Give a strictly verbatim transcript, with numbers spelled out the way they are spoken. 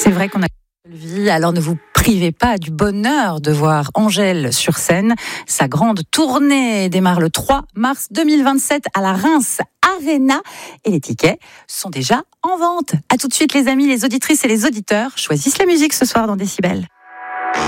C'est vrai qu'on a une vie, alors ne vous privez pas du bonheur de voir Angèle sur scène. Sa grande tournée démarre le trois mars deux mille vingt-sept à la Reims Arena et les tickets sont déjà en vente. À tout de suite les amis, les auditrices et les auditeurs choisissent la musique ce soir dans Décibel.